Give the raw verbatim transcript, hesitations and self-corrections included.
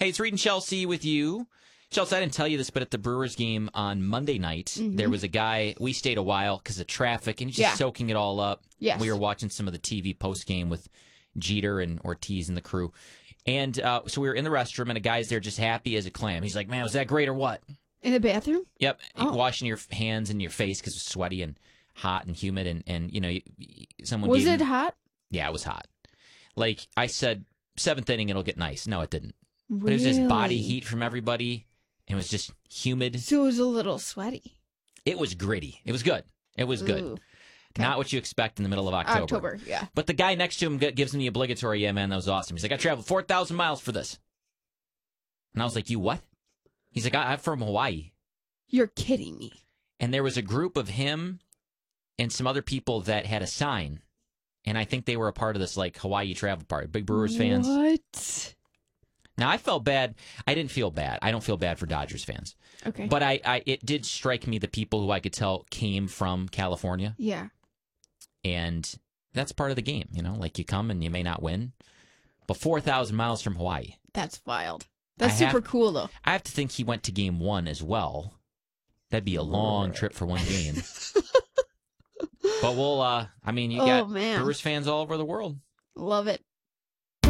Hey, it's Reed and Chelsea with you. Chelsea, I didn't tell you this, but at the Brewers game on Monday night, mm-hmm. there was a guy, we stayed a while because of traffic, and he's just yeah. soaking it all up. Yes. We were watching some of the T V post-game with Jeter and Ortiz and the crew. And uh, so we were in the restroom, and a guy's there just happy as a clam. He's like, man, was that great or what? In the bathroom? Yep. Oh. Washing your hands and your face because it was sweaty and hot and humid. And, and you know, someone Was gave it him, hot? Yeah, it was hot. Like I said, seventh inning, it'll get nice. No, it didn't. Really? But it was just body heat from everybody. It was just humid. So it was a little sweaty. It was gritty. It was good. It was good. Ooh. Okay. Not what you expect in the middle of October. October, yeah. But the guy next to him gives him the obligatory, yeah, man, that was awesome. He's like, I traveled four thousand miles for this. And I was like, you what? He's like, I'm from Hawaii. You're kidding me. And there was a group of him and some other people that had a sign. And I think they were a part of this, like, Hawaii travel party. Big Brewers fans. What? Now, I felt bad. I didn't feel bad. I don't feel bad for Dodgers fans. Okay. But I, I, it did strike me the people who I could tell came from California. Yeah. And that's part of the game, you know? Like, you come and you may not win. But four thousand miles from Hawaii. That's wild. That's I super have, cool, though. I have to think he went to game one as well. That'd be a long trip for one game. But we'll, uh, I mean, you oh, got man. Brewers fans all over the world. Love it.